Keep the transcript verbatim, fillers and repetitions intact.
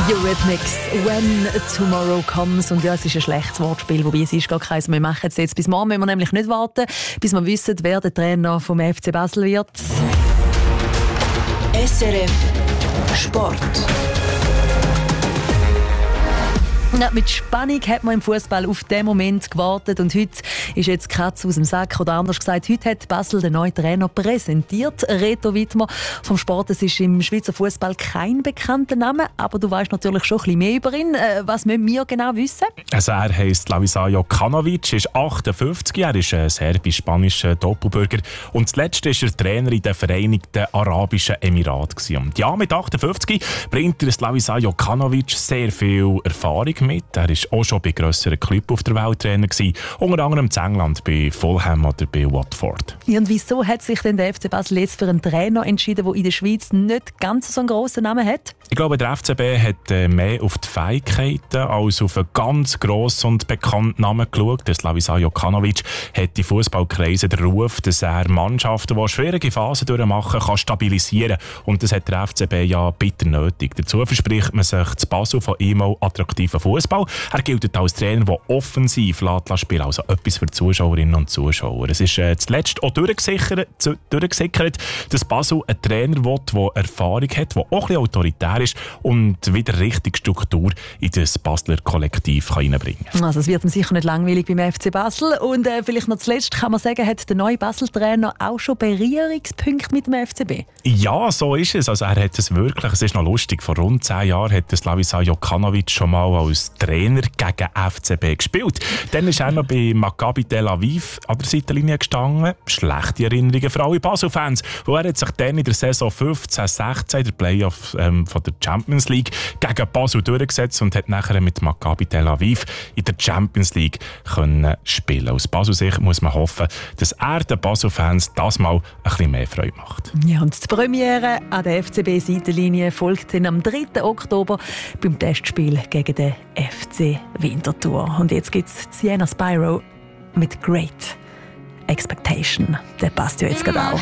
Eurythmics, When Tomorrow Comes. Und ja, es ist ein schlechtes Wortspiel, wobei es ist gar keins. Wir machen es jetzt bis morgen, müssen wir nämlich nicht warten, bis wir wissen, wer der Trainer vom F C Basel wird. S R F Sport. Ja, mit Spannung hat man im Fußball auf den Moment gewartet und heute ist jetzt die Katze aus dem Sack, oder anders gesagt, heute hat Basel den neuen Trainer präsentiert. Reto Wittmer vom Sport. Es ist im Schweizer Fußball kein bekannter Name, aber du weißt natürlich schon ein bisschen mehr über ihn. Was müssen wir genau wissen? Also er heisst Slaviša Jokanović, ist achtundfünfzig, er ist ein serbisch-spanischer Doppelbürger und zuletzt ist er Trainer in den Vereinigten Arabischen Emiraten. Und ja, mit achtundfünfzig bringt der Slaviša Jokanović sehr viel Erfahrung mit. Er war auch schon bei grösseren Clubs auf der Welt Trainer gewesen, unter anderem in England bei Fulham oder bei Watford. Ja, und wieso hat sich denn der F C Basel jetzt für einen Trainer entschieden, der in der Schweiz nicht ganz so einen grossen Namen hat? Ich glaube, der F C B hat mehr auf die Fähigkeiten als auf einen ganz grossen und bekannten Namen geschaut. Der Slaviša Jokanović hat in Fußballkreisen den Ruf, dass er Mannschaften, die schwierige Phasen durchmachen, kann stabilisieren. Und das hat der F C B ja bitter nötig. Dazu verspricht man sich zu Basel von ihm auch attraktiven Fußball. Er gilt als Trainer, der offensiv spielt, also etwas für die Zuschauerinnen und Zuschauer. Es ist äh, zuletzt auch durchgesickert, durchgesickert, dass Basel einen Trainer will, der Erfahrung hat, der auch ein bisschen autoritär ist und wieder richtig Struktur in das Basler Kollektiv kann reinbringen kann. Also es wird ihm sicher nicht langweilig beim F C Basel. Und äh, vielleicht noch zuletzt kann man sagen, hat der neue Basel-Trainer auch schon Berührungspunkte mit dem F C B? Ja, so ist es. Also er hat es wirklich, es ist noch lustig, vor rund zehn Jahren hat Slaviša Jokanović schon mal als Trainer gegen F C B gespielt. Dann ist er noch bei Maccabi Tel Aviv an der Seitenlinie gestanden. Schlechte Erinnerungen für alle Basel-Fans. Und er hat sich dann in der Saison fünfzehn sechzehn, der Playoff ähm, von der Champions League, gegen Basel durchgesetzt und hat nachher mit Maccabi Tel Aviv in der Champions League können spielen. Aus Basel-Sicht muss man hoffen, dass er den Basel-Fans das mal ein bisschen mehr Freude macht. Ja, und die Premiere an der F C B-Seitenlinie folgt dann am dritten Oktober beim Testspiel gegen den F C Winterthur. Und jetzt gibt es Sienna Spyro mit Great Expectation. Der passt ja jetzt gerade auch.